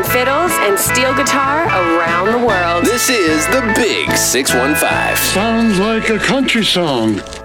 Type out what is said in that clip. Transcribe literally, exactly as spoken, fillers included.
playing fiddles and steel guitar around the world. This is the Big six one five. Sounds like a country song.